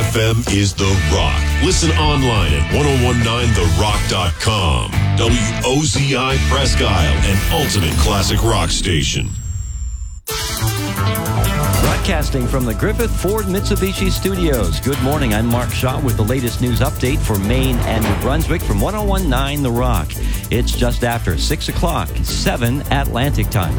FM is The Rock. Listen online at 1019therock.com. WOZI Presque Isle, an ultimate classic rock station. Broadcasting from the Griffith Ford Mitsubishi Studios. Good morning. I'm Mark Shaw with the latest news update for Maine and New Brunswick from 1019 The Rock. It's just after 6 o'clock, 7 Atlantic time.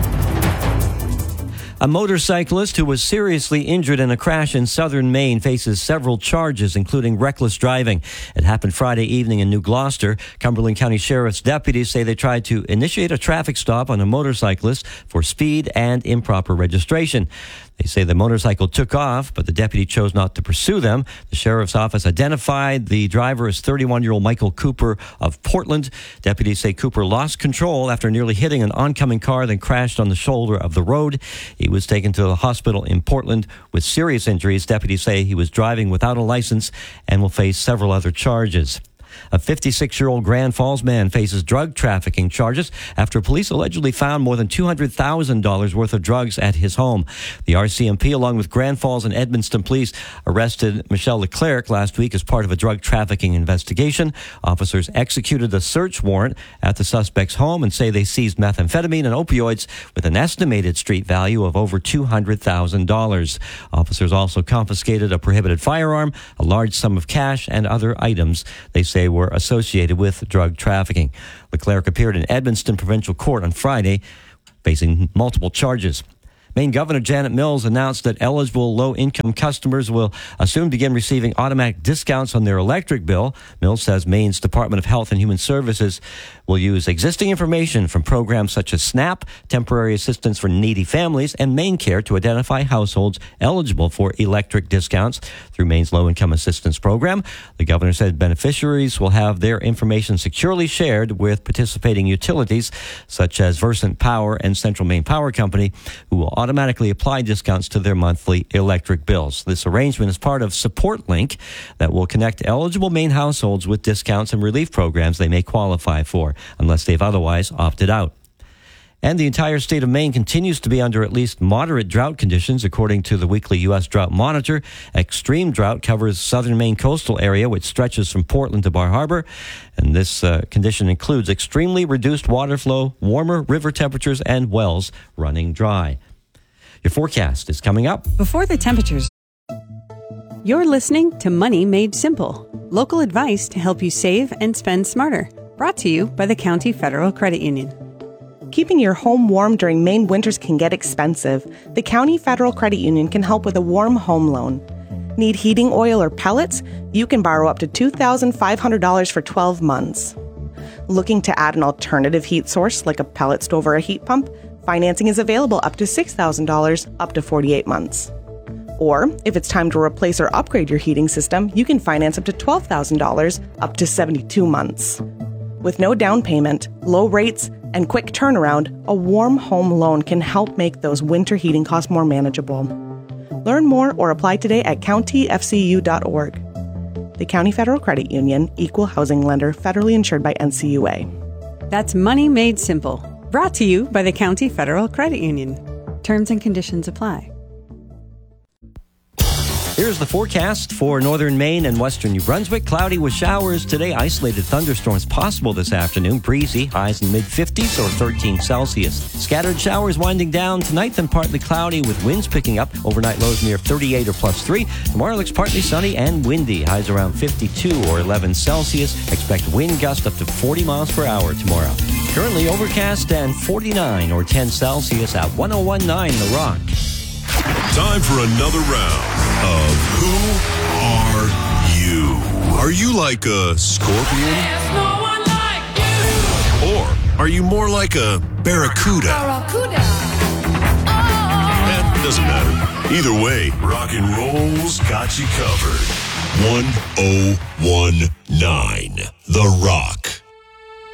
A motorcyclist who was seriously injured in a crash in southern Maine faces several charges, including reckless driving. It happened Friday evening in New Gloucester. Cumberland County Sheriff's deputies say they tried to initiate a traffic stop on a motorcyclist for speed and improper registration. They say the motorcycle took off, but the deputy chose not to pursue them. The sheriff's office identified the driver as 31-year-old Michael Cooper of Portland. Deputies say Cooper lost control after nearly hitting an oncoming car, then crashed on the shoulder of the road. He was taken to the hospital in Portland with serious injuries. Deputies say he was driving without a license and will face several other charges. A 56-year-old Grand Falls man faces drug trafficking charges after police allegedly found more than $200,000 worth of drugs at his home. The RCMP, along with Grand Falls and Edmundston police, arrested Michelle Leclerc last week as part of a drug trafficking investigation. Officers executed a search warrant at the suspect's home and say they seized methamphetamine and opioids with an estimated street value of over $200,000. Officers also confiscated a prohibited firearm, a large sum of cash, and other items they say were associated with drug trafficking. Leclerc appeared in Edmundston Provincial Court on Friday, facing multiple charges. Maine Governor Janet Mills announced that eligible low-income customers will soon begin receiving automatic discounts on their electric bill. Mills says Maine's Department of Health and Human Services will use existing information from programs such as SNAP, Temporary Assistance for Needy Families, and MaineCare to identify households eligible for electric discounts through Maine's Low-Income Assistance Program. The governor said beneficiaries will have their information securely shared with participating utilities such as Versant Power and Central Maine Power Company, who will automatically apply discounts to their monthly electric bills. This arrangement is part of Support Link that will connect eligible Maine households with discounts and relief programs they may qualify for, unless they've otherwise opted out. And the entire state of Maine continues to be under at least moderate drought conditions, according to the weekly U.S. Drought Monitor. Extreme drought covers southern Maine coastal area, which stretches from Portland to Bar Harbor. And this condition includes extremely reduced water flow, warmer river temperatures, and wells running dry. Your forecast is coming up. Before the temperatures. You're listening to Money Made Simple. Local advice to help you save and spend smarter. Brought to you by the County Federal Credit Union. Keeping your home warm during Maine winters can get expensive. The County Federal Credit Union can help with a warm home loan. Need heating oil or pellets? You can borrow up to $2,500 for 12 months. Looking to add an alternative heat source like a pellet stove or a heat pump? Financing is available up to $6,000 up to 48 months. Or, if it's time to replace or upgrade your heating system, you can finance up to $12,000 up to 72 months. With no down payment, low rates, and quick turnaround, a warm home loan can help make those winter heating costs more manageable. Learn more or apply today at countyfcu.org. The County Federal Credit Union, Equal Housing Lender, federally insured by NCUA. That's Money Made Simple. Brought to you by the County Federal Credit Union. Terms and conditions apply. Here's the forecast for northern Maine and western New Brunswick. Cloudy with showers today. Isolated thunderstorms possible this afternoon. Breezy. Highs in mid-50s or 13 Celsius. Scattered showers winding down tonight, then partly cloudy with winds picking up. Overnight lows near 38 or +3. Tomorrow looks partly sunny and windy. Highs around 52 or 11 Celsius. Expect wind gusts up to 40 miles per hour tomorrow. Currently overcast and 49 or 10 Celsius at 1019 The Rock. Time for another round of Who Are You? Are you like a scorpion? There's no one like you. Or are you more like a barracuda? Barracuda. It doesn't matter. Either way, rock and roll's got you covered. 1019 The Rock.